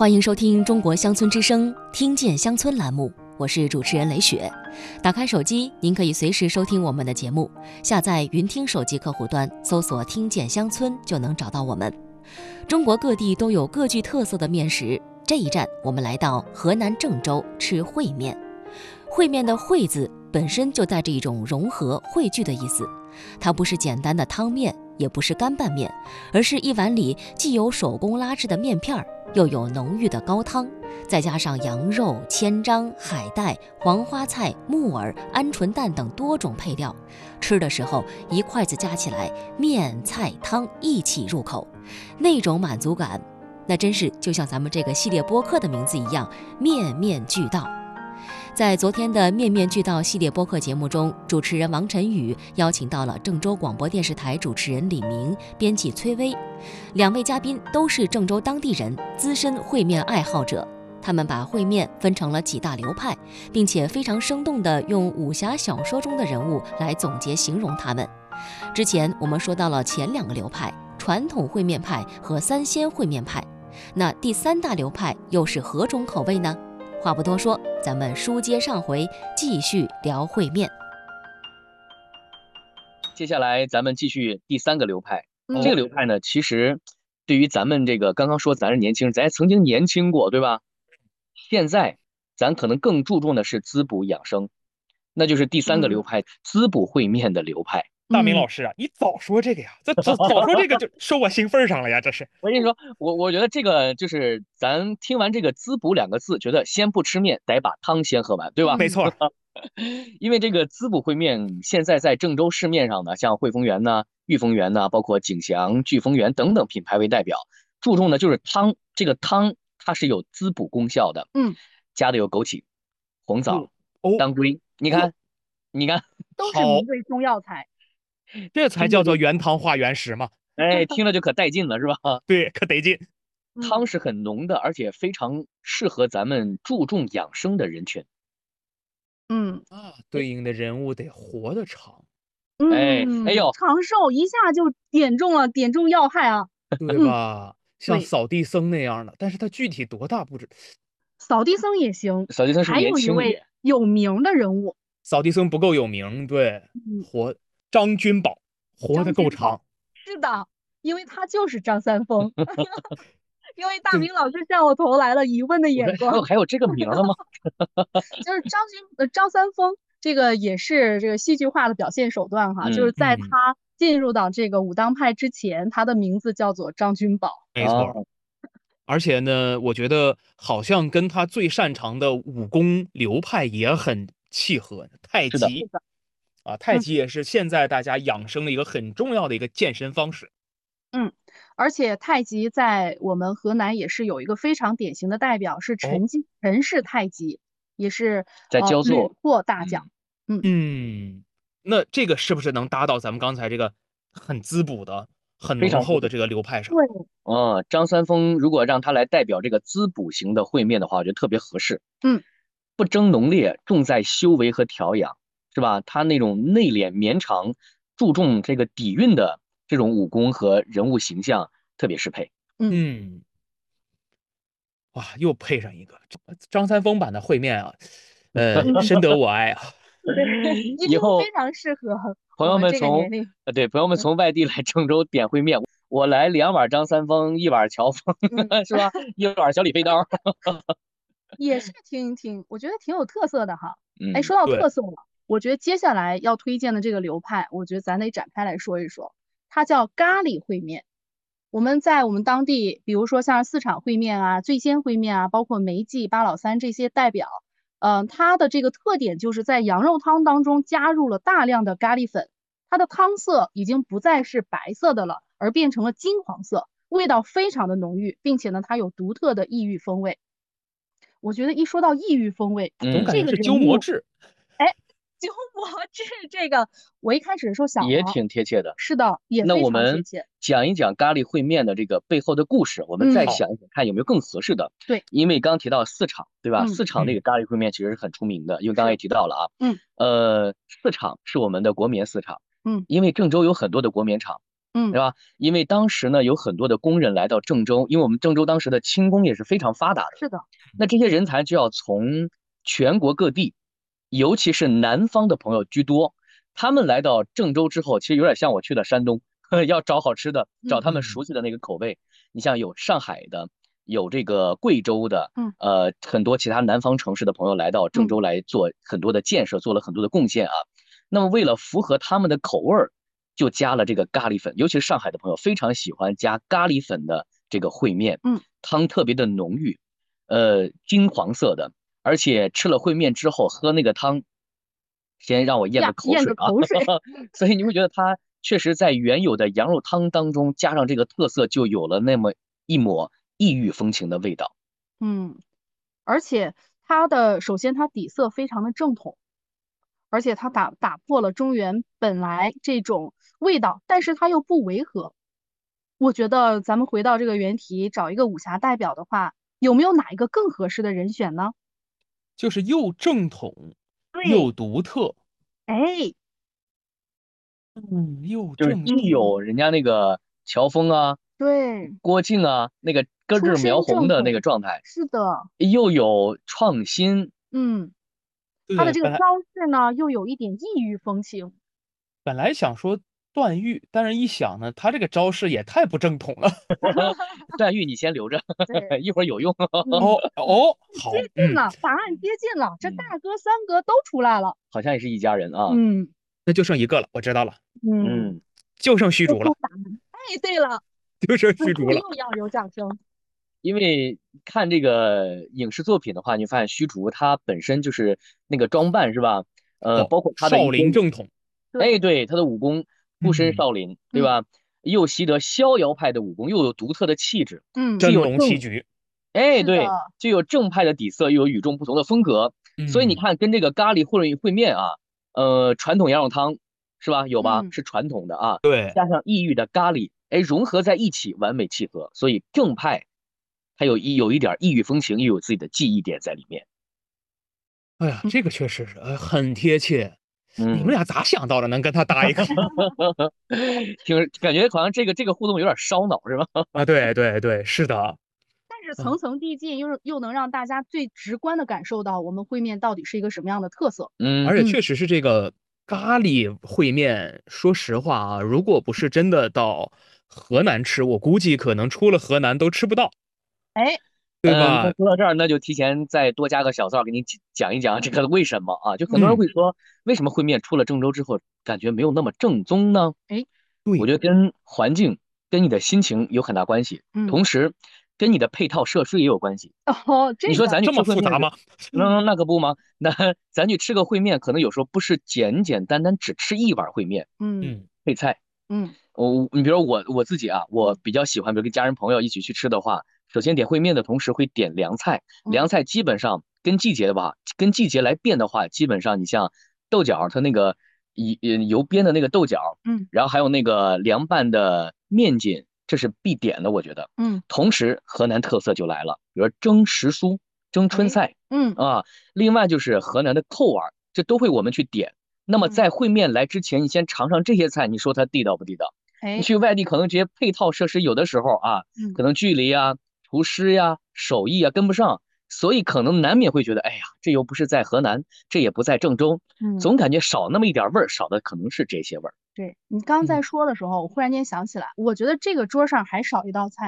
欢迎收听《中国乡村之声》听见乡村栏目，我是主持人雷雪。打开手机，您可以随时收听我们的节目，下载云听手机客户端，搜索听见乡村就能找到我们。中国各地都有各具特色的面食，这一站我们来到河南郑州吃烩面。烩面的烩字本身就带着一种融合汇聚的意思，它不是简单的汤面，也不是干拌面，而是一碗里既有手工拉制的面片，又有浓郁的高汤，再加上羊肉、千张、海带、黄花菜、木耳、鹌鹑蛋等多种配料。吃的时候一筷子夹起来，面菜汤一起入口，那种满足感，那真是就像咱们这个系列播客的名字一样，面面俱到。在昨天的面面俱到系列播客节目中，主持人王晨宇邀请到了郑州广播电视台主持人李明、编辑崔薇，两位嘉宾都是郑州当地人，资深烩面爱好者。他们把烩面分成了几大流派，并且非常生动地用武侠小说中的人物来总结形容他们。之前我们说到了前两个流派，传统烩面派和三鲜烩面派，那第三大流派又是何种口味呢？话不多说，咱们书接上回，继续聊烩面。 接下来咱们继续第三个流派。这个流派呢，其实对于咱们这个刚刚说咱是年轻人，咱也曾经年轻过，对吧？现在咱可能更注重的是滋补养生，那就是第三个流派，滋补烩面的流派。 大明老师啊，你早说这个呀，早说这个就说我心份上了呀，这是。 我跟你说，我觉得这个就是咱听完这个滋补两个字，觉得先不吃面，得把汤先喝完，对吧？ 没错。 因为这个滋补烩面现在在郑州市面上呢，像汇丰园呐、裕丰园呐，包括景祥、聚丰园等等品牌为代表，注重的就是汤。这个汤它是有滋补功效的，加的有枸杞、红枣、当归，你看， 都是名贵中药材。 这才叫做原汤化原食嘛！ 哎，听了就可带劲了，是吧？ 对，可得劲。 汤是很浓的，而且非常适合咱们注重养生的人群。 对应的人物得活得长。 哎呦， 长寿一下就点中要害啊， 对吧？像扫地僧那样的，但是他具体多大不知。 扫地僧也行， 扫地僧是还有一位有名的人物。 扫地僧不够有名，对，张君宝活得够长。 是的，因为他就是张三丰。因为大明老师向我投来了疑问的眼光。 还有这个名了吗？ 就是张三丰，这个也是这个戏剧化的表现手段哈。就是在他进入到这个武当派之前，他的名字叫做张君宝。 没错。而且呢，我觉得好像跟他最擅长的武功流派也很契合，太极。太极也是现在大家养生的一个很重要的一个健身方式。 而且太极在我们河南也是有一个非常典型的代表，是陈氏太极，也是在焦作屡获大奖。 那这个是不是能搭到咱们刚才这个很滋补的、很浓厚的这个流派上？ 对， 张三丰如果让他来代表这个滋补型的烩面的话，我觉得特别合适。不争浓烈，重在修为和调养，是吧？他那种内敛绵长，注重这个底蕴的这种武功和人物形象特别适配。 哇，又配上一个张三丰版的烩面啊，深得我爱啊。 以后非常适合朋友们从外地来郑州点烩面，我来2碗张三丰，1碗乔峰，是吧？1碗小李飞刀。 也是我觉得挺有特色的哈。说到特色了，我觉得接下来要推荐的这个流派，我觉得咱得展开来说一说，它叫咖喱烩面。我们在我们当地，比如说像四场烩面啊、醉仙烩面啊，包括梅记、八老三这些代表，它的这个特点就是在羊肉汤当中加入了大量的咖喱粉，它的汤色已经不再是白色的了，而变成了金黄色，味道非常的浓郁，并且呢，它有独特的异域风味。我觉得一说到异域风味， 总感觉是鸠摩智。 鸠摩智这个，我一开始的时候想也挺贴切的。 是的，也非常贴切。 那我们讲一讲咖喱烩面的这个背后的故事，我们再想一想，看有没有更合适的。 对， 因为刚提到四场，对吧？四场那个咖喱烩面其实是很出名的，因为刚才也提到了啊。四场是我们的国棉4场。因为郑州有很多的国棉厂， 对吧？因为当时呢有很多的工人来到郑州，因为我们郑州当时的轻工业是非常发达的。 是的。 那这些人才就要从全国各地，尤其是南方的朋友居多。他们来到郑州之后，其实有点像我去了山东，要找好吃的，找他们熟悉的那个口味。你像有上海的，有这个贵州的，很多其他南方城市的朋友来到郑州来做很多的建设，做了很多的贡献啊。那么为了符合他们的口味儿，就加了这个咖喱粉，尤其是上海的朋友非常喜欢加咖喱粉的这个烩面，汤特别的浓郁，金黄色的，而且吃了烩面之后喝那个汤，先让我咽个口水啊，所以你会觉得它确实在原有的羊肉汤当中加上这个特色，就有了那么一抹异域风情的味道。 而且首先它底色非常的正统，而且它打破了中原本来这种味道，但是它又不违和。我觉得咱们回到这个原题，找一个武侠代表的话，有没有哪一个更合适的人选呢？ 就是又正统又独特。又就是既有人家那个乔峰啊，郭靖啊，那个根正苗红的那个状态， 是的， 又有创新， 他的这个招式呢，又有一点异域风情。 本来想说段誉，但是一想呢，他这个招式也太不正统了。 段誉你先留着，一会儿有用。 好， 接近了，答案接近了，这大哥三哥都出来了， 好像也是一家人啊。 那就剩一个了，我知道了。就剩虚竹了。 对了， 就剩虚竹了。 又要有掌声。 因为看这个影视作品的话，你发现虚竹他本身就是那个装扮是吧？包括他的少林正统。 对，他的武功出身少林，对吧？又习得逍遥派的武功，又有独特的气质， 真龙棋局。 对，就有正派的底色，又有与众不同的风格。所以你看，跟这个咖喱烩面啊，传统羊肉汤是吧？有吧？是传统的啊。 对， 加上异域的咖喱，融合在一起，完美契合。所以正派，它有一点异域风情，又有自己的记忆点在里面。 哎呀，这个确实是很贴切。你们俩咋想到的？能跟他搭一个？ 感觉好像这个互动有点烧脑，是吧？ 对，是的。 但是层层递进，又能让大家最直观的感受到我们烩面到底是一个什么样的特色。 而且确实是这个咖喱烩面。说实话啊，如果不是真的到河南吃，我估计可能出了河南都吃不到。对吧？ 说到这儿，那就提前再多加个小灶，给你讲一讲这个为什么啊？就很多人会说，为什么烩面出了郑州之后，感觉没有那么正宗呢？我觉得跟环境、跟你的心情有很大关系，同时跟你的配套设施也有关系。你说咱去这么复杂吗？ 那可不吗？那咱去吃个烩面，可能有时候不是简简单单只吃一碗烩面，配菜，你比如我自己啊，我比较喜欢，比如跟家人朋友一起去吃的话。首先点烩面的同时会点凉菜，凉菜基本上跟季节来变的话，基本上你像豆角，它那个油煸的那个豆角，然后还有那个凉拌的面筋，这是必点的，我觉得。同时河南特色就来了，比如蒸时蔬、蒸春菜，另外就是河南的扣碗，这都会我们去点。那么在烩面来之前，你先尝尝这些菜，你说它地道不地道？你去外地可能这些配套设施有的时候啊，可能距离啊。厨师呀、手艺啊跟不上，所以可能难免会觉得，哎呀，这又不是在河南，这也不在郑州，总感觉少那么一点味儿，少的可能是这些味儿。 对，你刚在说的时候，我忽然间想起来，我觉得这个桌上还少一道菜。